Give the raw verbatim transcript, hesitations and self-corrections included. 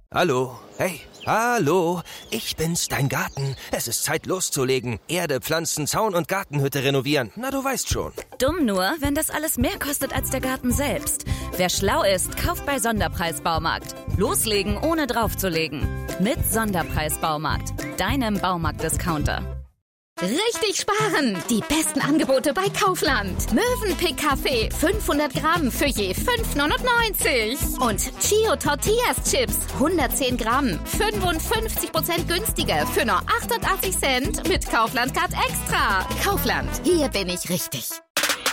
Hallo, hey, hallo, ich bin's, dein Garten. Es ist Zeit loszulegen. Erde, Pflanzen, Zaun und Gartenhütte renovieren. Na, du weißt schon. Dumm nur, wenn das alles mehr kostet als der Garten selbst. Wer schlau ist, kauft bei Sonderpreis Baumarkt. Loslegen, ohne draufzulegen. Mit Sonderpreis Baumarkt, deinem Baumarkt-Discounter. Richtig sparen! Die besten Angebote bei Kaufland. Mövenpick Kaffee fünfhundert Gramm für je fünf neunundneunzig. Und Chio Tortillas Chips hundertzehn Gramm, fünfundfünfzig Prozent günstiger für nur achtundachtzig Cent mit Kaufland Card Extra. Kaufland, hier bin ich richtig.